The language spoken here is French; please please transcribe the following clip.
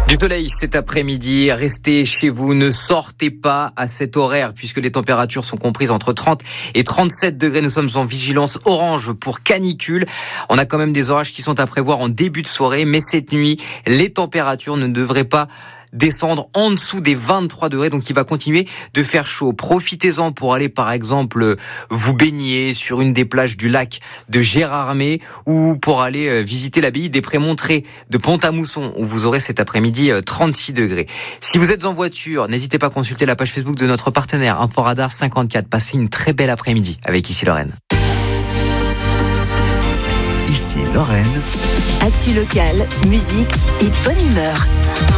Du soleil cet après-midi, restez chez vous, ne sortez pas à cet horaire puisque les températures sont comprises entre 30 et 37 degrés. Nous sommes en vigilance orange pour canicule. On a quand même des orages qui sont à prévoir en début de soirée, mais cette nuit, les températures ne devraient pas descendre en dessous des 23 degrés, donc il va continuer de faire chaud. Profitez-en pour aller par exemple vous baigner sur une des plages du lac de Gérardmer ou pour aller visiter l'abbaye des Prémontrés de Pont-à-Mousson où vous aurez cet après-midi 36 degrés. Si vous êtes en voiture, n'hésitez pas à consulter la page Facebook de notre partenaire Inforadar 54. Passez une très belle après-midi avec Ici Lorraine. Ici Lorraine. Actu locale, musique et bonne humeur.